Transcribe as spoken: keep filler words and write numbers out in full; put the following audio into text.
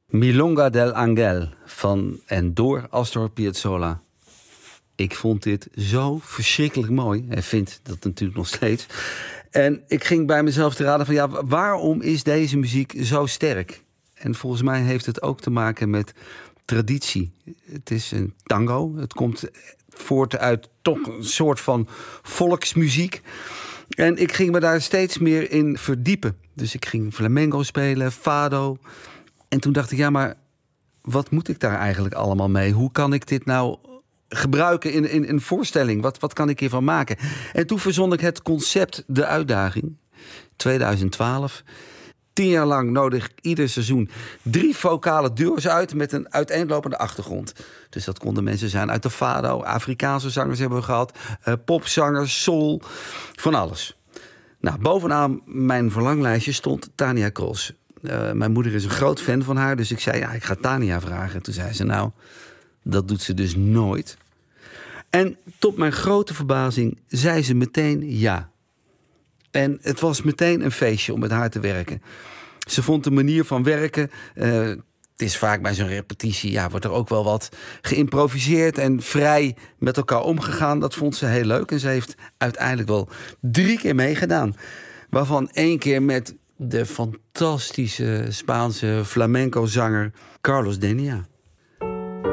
Milonga del Angel van en door Astor Piazzolla. Ik vond dit zo verschrikkelijk mooi. Hij vindt dat natuurlijk nog steeds. En ik ging bij mezelf te raden van ja, waarom is deze muziek zo sterk? En volgens mij heeft het ook te maken met traditie. Het is een tango. Het komt voort uit toch een soort van volksmuziek. En ik ging me daar steeds meer in verdiepen. Dus ik ging flamenco spelen, fado. En toen dacht ik, ja, maar wat moet ik daar eigenlijk allemaal mee? Hoe kan ik dit nou gebruiken in, in een voorstelling? Wat, wat kan ik hiervan maken? En toen verzon ik het concept De Uitdaging. twintig twaalf. Tien jaar lang nodig ik ieder seizoen drie vocale duo's uit met een uiteenlopende achtergrond. Dus dat konden mensen zijn uit de fado, Afrikaanse zangers hebben we gehad, uh, popzangers, soul, van alles. Nou, bovenaan mijn verlanglijstje stond Tania Cross. Uh, mijn moeder is een groot fan van haar, dus ik zei, ja, ik ga Tania vragen. En toen zei ze, nou, dat doet ze dus nooit. En tot mijn grote verbazing zei ze meteen ja. En het was meteen een feestje om met haar te werken. Ze vond de manier van werken. Uh, het is vaak bij zo'n repetitie, ja, wordt er ook wel wat geïmproviseerd en vrij met elkaar omgegaan. Dat vond ze heel leuk. En ze heeft uiteindelijk wel drie keer meegedaan. Waarvan één keer met de fantastische Spaanse flamenco-zanger Carlos Denia.